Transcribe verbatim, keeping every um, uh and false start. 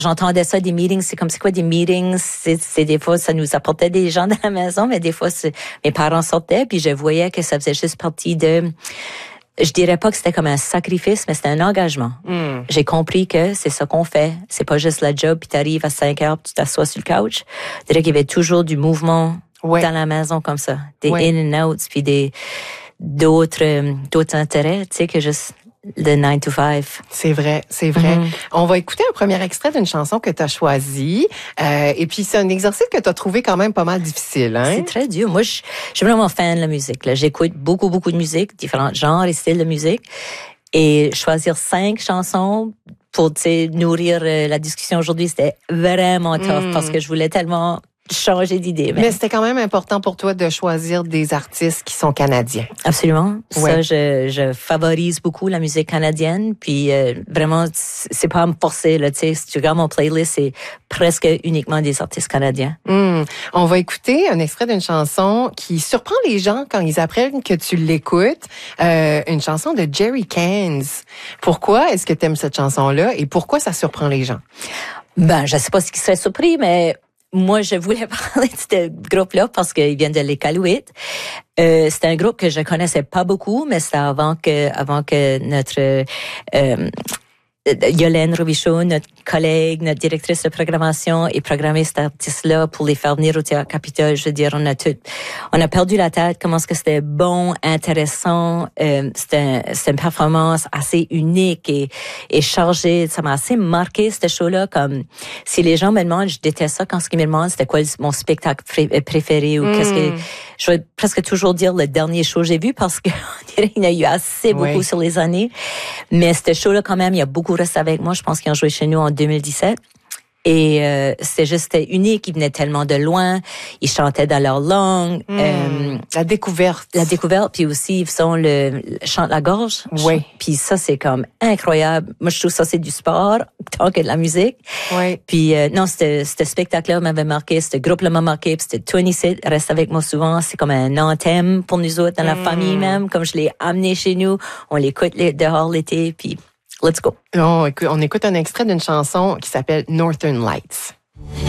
J'entendais ça des meetings, c'est comme c'est quoi des meetings, c'est, c'est des fois ça nous apportait des gens dans la maison, mais des fois c'est, mes parents sortaient puis je voyais que ça faisait juste partie de, je dirais pas que c'était comme un sacrifice, mais c'était un engagement. Mm. J'ai compris que c'est ça qu'on fait, c'est pas juste la job puis t'arrives à cinq heures puis tu t'assois sur le couch. Je dirais qu'il y avait toujours du mouvement ouais. dans la maison comme ça, des ouais. in and outs puis des d'autres d'autres intérêts, tu sais que juste le nine to five. C'est vrai, c'est vrai. Mm-hmm. On va écouter un premier extrait d'une chanson que tu as choisie. Euh, et puis, c'est un exercice que tu as trouvé quand même pas mal difficile. Hein? C'est très dur. Moi, je, je suis vraiment fan de la musique. Là. J'écoute beaucoup, beaucoup de musique, différents genres et styles de musique. Et choisir cinq chansons pour nourrir euh, la discussion aujourd'hui, c'était vraiment tough mm. parce que je voulais tellement changer d'idée. Mais, mais c'était quand même important pour toi de choisir des artistes qui sont canadiens. Absolument. Ouais. Ça, je, je favorise beaucoup la musique canadienne. Puis euh, vraiment, c'est pas à me forcer. Là, tu sais, si tu regardes mon playlist, c'est presque uniquement des artistes canadiens. Mmh. On va écouter un extrait d'une chanson qui surprend les gens quand ils apprennent que tu l'écoutes. Euh, une chanson de Jerry Cannes. Pourquoi est-ce que tu aimes cette chanson-là et pourquoi ça surprend les gens? Ben, je sais pas ce qui serait surpris, mais moi, je voulais parler de ce groupe-là parce qu'ils viennent de l'Iqaluit. Euh, c'était un groupe que je connaissais pas beaucoup, mais c'était avant que, avant que notre euh, Yolène Robichaud, notre collègue, notre directrice de programmation, ait programmé cet artiste-là pour les faire venir au Théâtre Capitole. Je veux dire, on a tout, on a perdu la tête. Comment est-ce que c'était bon, intéressant. Euh, c'était, c'était une performance assez unique et, et chargée. Ça m'a assez marqué, ce show-là. Comme, si les gens me demandent, je déteste ça quand ils me demandent c'était quoi mon spectacle préféré ou mm. qu'est-ce que, je vais presque toujours dire le dernier show que j'ai vu parce qu'il y en a eu assez beaucoup oui. sur les années. Mais ce show-là, quand même, il y a beaucoup resté avec moi. Je pense qu'ils ont joué chez nous en deux mille dix-sept. Et euh, c'était juste c'était unique. Ils venaient tellement de loin. Ils chantaient dans leur langue. Mmh, euh, la découverte. La découverte. Puis aussi, ils font le, le chant de la gorge. Oui. Puis ça, c'est comme incroyable. Moi, je trouve ça, c'est du sport tant que de la musique. Oui. Puis euh, non, ce spectacle-là m'avait marqué. Ce groupe-là m'a marqué. Puis c'était vingt-sept reste avec moi souvent. C'est comme un anthème pour nous autres, dans la mmh. famille même. Comme je l'ai amené chez nous. On l'écoute dehors l'été. Puis let's go. On écoute, on écoute un extrait d'une chanson qui s'appelle Northern Lights.